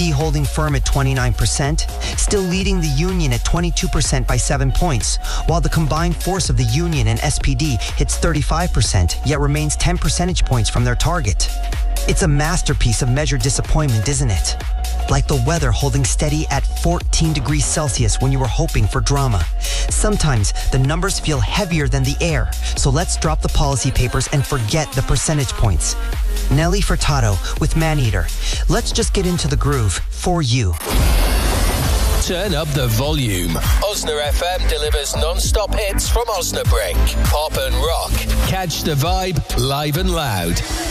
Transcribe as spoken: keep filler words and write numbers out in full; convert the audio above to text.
D holding firm at twenty-nine percent, still leading the Union at twenty-two percent by seven points, while the combined force of the Union and S P D hits thirty-five percent, yet remains ten percentage points from their target. It's a masterpiece of measured disappointment, isn't it? Like the weather holding steady at fourteen degrees Celsius when you were hoping for drama. Sometimes the numbers feel heavier than the air, so let's drop the policy papers and forget the percentage points. Nelly Furtado with Maneater. Let's just get into the groove for you. Turn up the volume. Osna F M delivers non-stop hits from Osnabrück. Pop and rock. Catch the vibe live and loud.